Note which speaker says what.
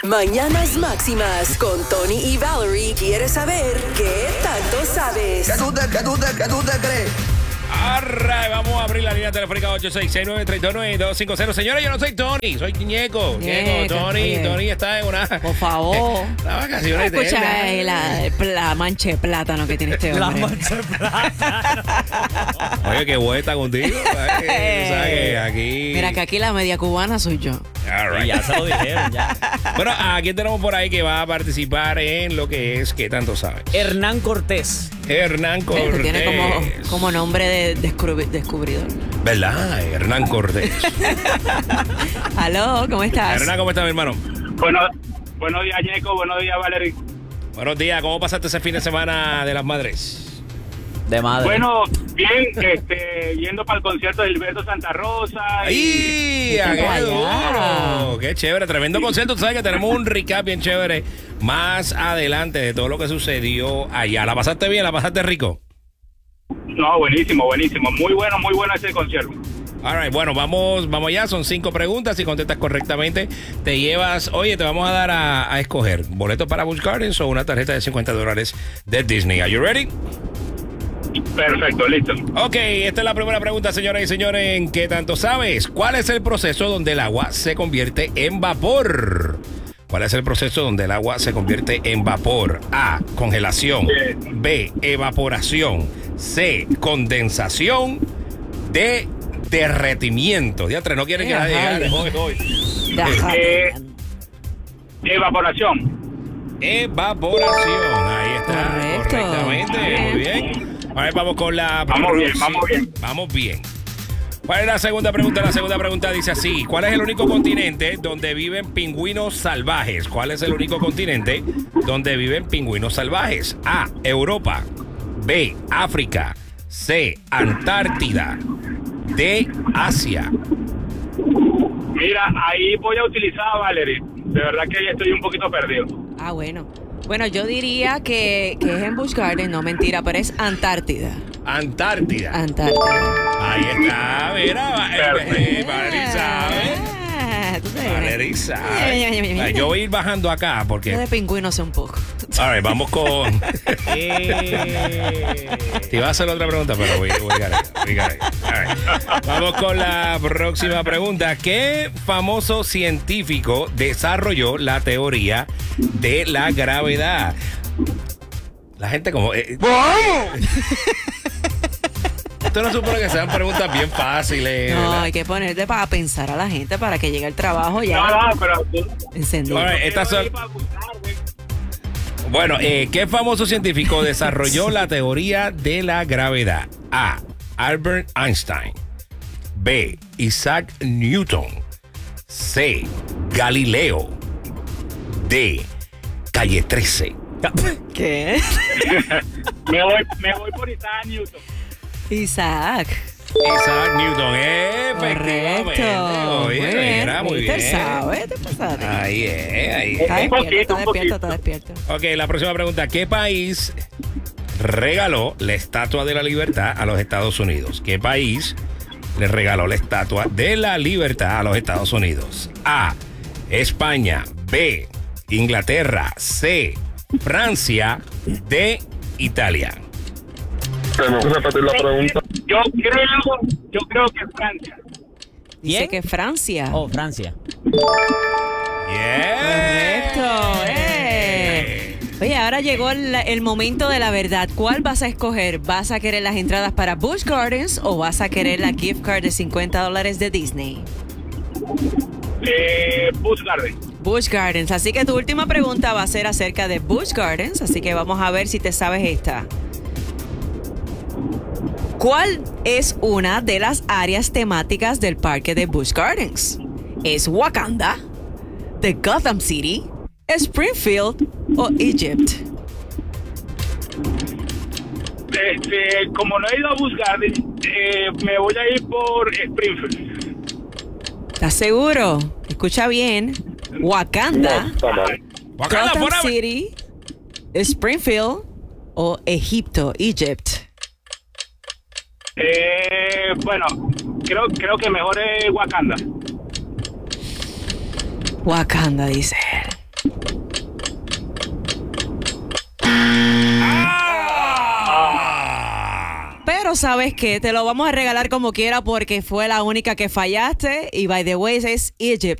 Speaker 1: Mañanas Máximas con Tony y Valerie. ¿Quieres saber qué tanto sabes?
Speaker 2: ¿Qué tú te crees?
Speaker 3: Arra, vamos a abrir la línea telefónica 866-932-9250. Señores, yo no soy Tony, soy Ñeco. Tony está en una...
Speaker 4: Por favor.
Speaker 3: Las vacaciones de
Speaker 4: Escucha la mancha de plátano que tiene este hombre.
Speaker 5: La mancha de plátano.
Speaker 3: Oye, qué vuelta contigo. ¿Sabes que aquí...
Speaker 4: Mira que aquí la media cubana soy yo.
Speaker 3: All right.
Speaker 5: Y ya se lo dijeron, ya.
Speaker 3: Bueno, aquí tenemos por ahí que va a participar en lo que es ¿Qué tanto sabes?
Speaker 5: Hernán Cortés.
Speaker 3: Hernán Cortés.
Speaker 4: Tiene como nombre de descubridor.
Speaker 3: ¿Verdad? Hernán Cortés.
Speaker 4: Aló, ¿cómo estás?
Speaker 3: Hernán, ¿cómo estás, mi hermano?
Speaker 6: Buenos días, Ñeco. Buenos días, Valerie.
Speaker 3: Buenos días. ¿Cómo pasaste ese fin de semana de las madres?
Speaker 5: De madre.
Speaker 6: Bueno, bien, yendo para el concierto de Gilberto Santa Rosa.
Speaker 3: ¡Ay! ¡Qué duro! ¡Qué chévere! Tremendo concierto. Tú sabes que tenemos un recap bien chévere más adelante de todo lo que sucedió allá. ¿La pasaste bien? ¿La pasaste rico?
Speaker 6: No, buenísimo. Muy bueno ese concierto.
Speaker 3: All right, bueno, vamos allá. Son 5 preguntas. Si contestas correctamente, te llevas... Oye, te vamos a dar a escoger boletos para Busch Gardens o una tarjeta de $50 de Disney. ¿Are you ready?
Speaker 6: Perfecto, listo.
Speaker 3: Ok, esta es la primera pregunta, señoras y señores. ¿En qué tanto sabes? ¿Cuál es el proceso donde el agua se convierte en vapor? ¿Cuál es el proceso donde el agua se convierte en vapor? A, congelación. B, evaporación. C, condensación. D, derretimiento. Diantre, no quieren que nadie gane. Hoy.
Speaker 6: Evaporación.
Speaker 3: Evaporación. Ahí está.
Speaker 4: Correcto.
Speaker 3: Correctamente. Muy bien. A ver, vamos con la... Vamos bien. ¿Cuál es la segunda pregunta? La segunda pregunta dice así. ¿Cuál es el único continente donde viven pingüinos salvajes? ¿Cuál es el único continente donde viven pingüinos salvajes? A, Europa. B, África. C, Antártida. D, Asia.
Speaker 6: Mira, ahí voy a utilizar a Valerie. De verdad que ya estoy un poquito perdido.
Speaker 4: Ah, bueno. Bueno, yo diría que es en Busch Gardens. No, mentira, pero es Antártida.
Speaker 3: Antártida.
Speaker 4: Antártida.
Speaker 3: Ahí está, mira. Valerie sabe.
Speaker 4: Tú sabes.
Speaker 3: Valerie sabe. Yo voy a ir bajando acá
Speaker 4: Yo
Speaker 3: porque...
Speaker 4: de pingüino sé un poco.
Speaker 3: A ver, vamos con... Te iba a hacer otra pregunta, pero voy a llegar. Vamos con la próxima pregunta. ¿Qué famoso científico desarrolló la teoría de la gravedad? La gente como... Esto no supone que sean preguntas bien fáciles.
Speaker 4: No,
Speaker 3: ¿verdad?
Speaker 4: hay que ponerte para pensar a la gente para que llegue al trabajo ya
Speaker 6: No, pero...
Speaker 4: encendido.
Speaker 3: Bueno, estas son... Bueno, ¿qué famoso científico desarrolló la teoría de la gravedad? A, Albert Einstein. B, Isaac Newton. C, Galileo. D, Calle 13.
Speaker 4: ¿Qué?
Speaker 6: me voy por Isaac Newton.
Speaker 4: Isaac
Speaker 3: Newton, efectivamente.
Speaker 4: Correcto.
Speaker 3: Oye, muy bien.
Speaker 4: ¿Sabe? ¿Te pasaste?
Speaker 3: Ahí es.
Speaker 4: Está
Speaker 6: Un poquito.
Speaker 4: despierto.
Speaker 3: Ok, la próxima pregunta. ¿Qué país regaló la Estatua de la Libertad a los Estados Unidos? ¿Qué país le regaló la Estatua de la Libertad a los Estados Unidos? A, España. B, Inglaterra. C, Francia. D, Italia.
Speaker 7: ¿Tenemos que repetir la pregunta?
Speaker 6: Yo creo que Francia.
Speaker 4: Dice
Speaker 5: ¿Quién?
Speaker 4: que Francia.
Speaker 5: Oh, Francia.
Speaker 3: Yeah.
Speaker 4: Correcto. Oye, ahora llegó el momento de la verdad. ¿Cuál vas a escoger? ¿Vas a querer las entradas para Busch Gardens o vas a querer la gift card de $50 de Disney?
Speaker 6: Busch Gardens.
Speaker 4: Busch Gardens. Así que tu última pregunta va a ser acerca de Busch Gardens. Así que vamos a ver si te sabes esta. ¿Cuál es una de las áreas temáticas del parque de Busch Gardens? ¿Es Wakanda, The Gotham City, Springfield o Egypt?
Speaker 6: Como no he ido a Busch Gardens, me voy a ir por Springfield.
Speaker 4: ¿Estás seguro? Escucha bien. Wakanda,
Speaker 7: Está mal.
Speaker 3: Wakanda
Speaker 4: Gotham
Speaker 3: forever.
Speaker 4: City, Springfield o Egipto, Egypt.
Speaker 6: Bueno, creo que mejor es Wakanda.
Speaker 4: Wakanda, dice él. Pero ¿sabes qué? Te lo vamos a regalar como quiera porque fue la única que fallaste. Y by the way, es Egypt.